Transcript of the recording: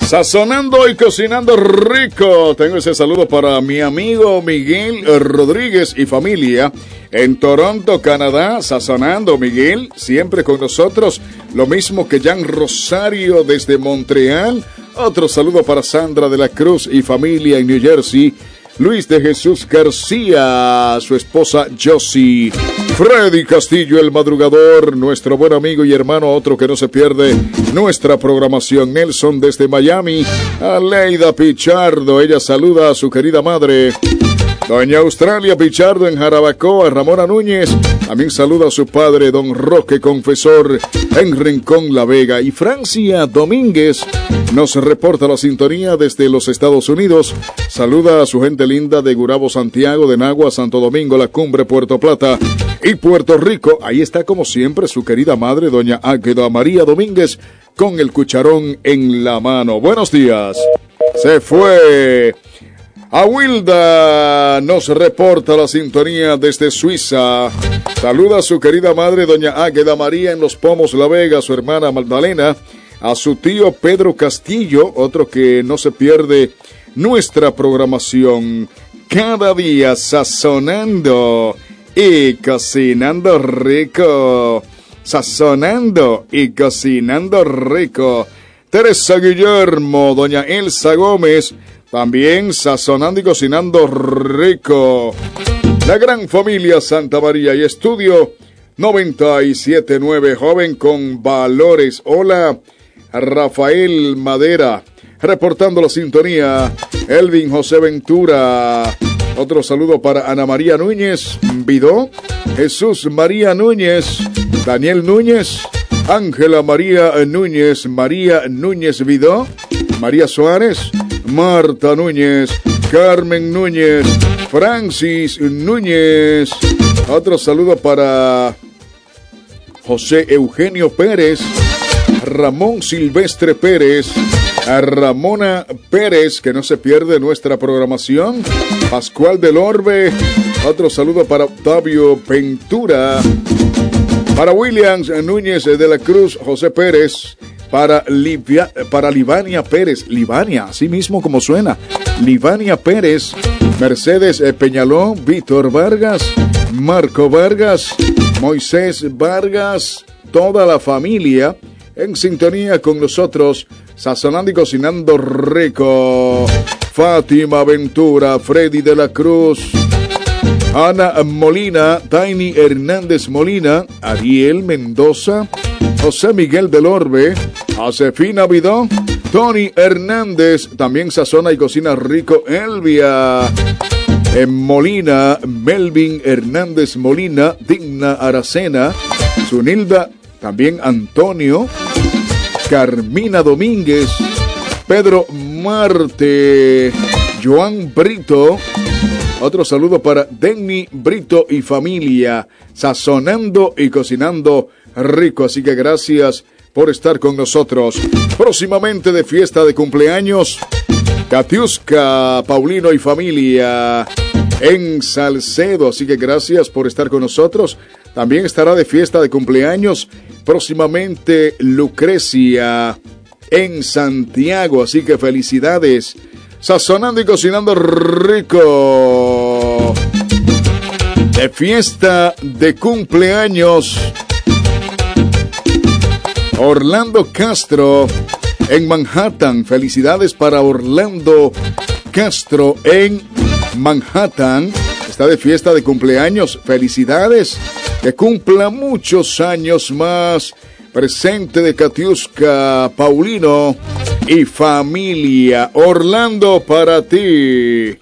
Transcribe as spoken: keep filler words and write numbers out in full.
Sazonando y cocinando rico. Tengo ese saludo para mi amigo Miguel Rodríguez y familia en Toronto, Canadá. Sazonando, Miguel, siempre con nosotros. Lo mismo que Jan Rosario desde Montreal. Otro saludo para Sandra de la Cruz y familia en New Jersey. Luis de Jesús García, su esposa Josie. Freddy Castillo, el madrugador, nuestro buen amigo y hermano, otro que no se pierde nuestra programación. Nelson desde Miami. Aleida Pichardo, ella saluda a su querida madre. Doña Australia Pichardo en Jarabacoa. Ramona Núñez también saluda a su padre, don Roque Confesor, en Rincón La Vega. Y Francia Domínguez nos reporta la sintonía desde los Estados Unidos. Saluda a su gente linda de Gurabo, Santiago, de Nagua, Santo Domingo, La Cumbre, Puerto Plata y Puerto Rico. Ahí está como siempre su querida madre, doña Águeda María Domínguez, con el cucharón en la mano. Buenos días. Se fue. Awilda nos reporta la sintonía desde Suiza. Saluda a su querida madre, doña Águeda María en Los Pomos, La Vega, a su hermana Magdalena, a su tío Pedro Castillo, otro que no se pierde nuestra programación. Cada día sazonando y cocinando rico. Sazonando y cocinando rico. Teresa Guillermo, doña Elsa Gómez, también sazonando y cocinando rico. La gran familia Santa María y Estudio noventa y siete punto nueve, joven con valores. Hola, Rafael Madera, reportando la sintonía. Elvin José Ventura. Otro saludo para Ana María Núñez Vidó, Jesús María Núñez, Daniel Núñez, Ángela María Núñez, María Núñez Vidó, María Suárez, Marta Núñez, Carmen Núñez, Francis Núñez. Otro saludo para José Eugenio Pérez, Ramón Silvestre Pérez, a Ramona Pérez, que no se pierde nuestra programación, Pascual del Orbe. Otro saludo para Octavio Ventura, para Williams Núñez de la Cruz, José Pérez, para, Livia, para Livania Pérez, Livania, así mismo como suena, Livania Pérez, Mercedes Peñalón, Víctor Vargas, Marco Vargas, Moisés Vargas, toda la familia en sintonía con nosotros, sazonando y cocinando rico. Fátima Ventura, Freddy de la Cruz, Ana Molina, Tiny Hernández Molina, Ariel Mendoza, José Miguel del Orbe, Josefina Vidó, Tony Hernández, también sazona y cocina rico. Elvia en Molina, Melvin Hernández Molina, Digna Aracena, Zunilda, también Antonio, Carmina Domínguez, Pedro Marte, Joan Brito. Otro saludo para Denny Brito y familia, sazonando y cocinando rico. Así que gracias por estar con nosotros. Próximamente de fiesta de cumpleaños, Katiuska, Paulino y familia en Salcedo. Así que gracias por estar con nosotros. También estará de fiesta de cumpleaños próximamente Lucrecia en Santiago. Así que felicidades. Sazonando y cocinando rico. De fiesta de cumpleaños, Orlando Castro en Manhattan. Felicidades para Orlando Castro en Manhattan. Está de fiesta de cumpleaños. Felicidades. Que cumpla muchos años más. Presente de Katiuska, Paulino y familia. Orlando, para ti.